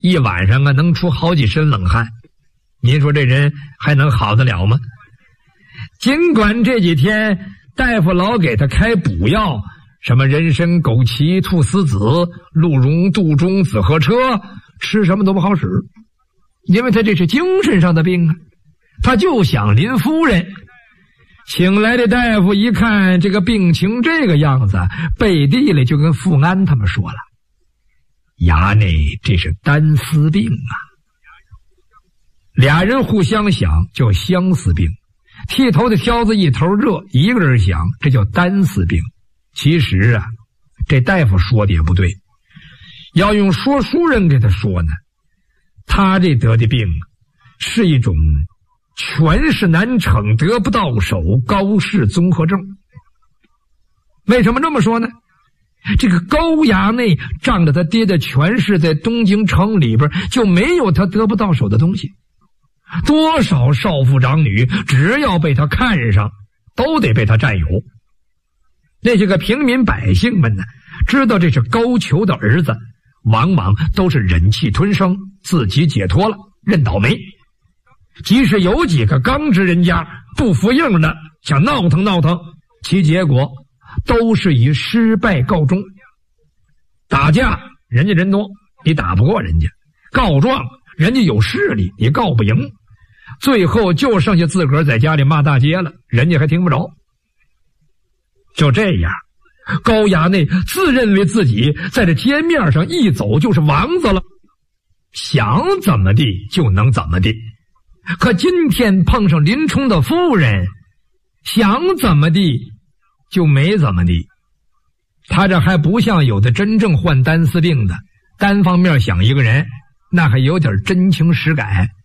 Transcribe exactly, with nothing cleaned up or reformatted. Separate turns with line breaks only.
一晚上啊能出好几身冷汗。您说这人还能好得了吗？尽管这几天大夫老给他开补药，什么人参、枸杞、菟丝子、鹿茸、杜仲、紫河车，吃什么都不好使，因为他这是精神上的病啊。他就想林夫人。请来的大夫一看这个病情这个样子，背地里就跟富安他们说了，衙内这是单丝病啊。俩人互相想叫相思病，剃头的挑子一头热，一个人想这叫单丝病。其实啊，这大夫说的也不对，要用说书人给他说呢，他这得的病是一种权势难逞得不到手高氏综合症。为什么这么说呢？这个高衙内仗着他爹的权势，在东京城里边就没有他得不到手的东西。多少少妇长女只要被他看上，都得被他占有。那些个平民百姓们呢，知道这是高俅的儿子，往往都是忍气吞声，自己解脱了，认倒霉。即使有几个刚直人家不服硬的，想闹腾闹腾，其结果都是以失败告终。打架人家人多，你打不过人家；告状人家有势力，你告不赢。最后就剩下自个儿在家里骂大街了，人家还听不着。就这样，高衙内自认为自己在这街面上一走就是王子了，想怎么地就能怎么地。可今天碰上林冲的夫人，想怎么地就没怎么地。他这还不像有的真正患单丝病的，单方面想一个人，那还有点真情实感。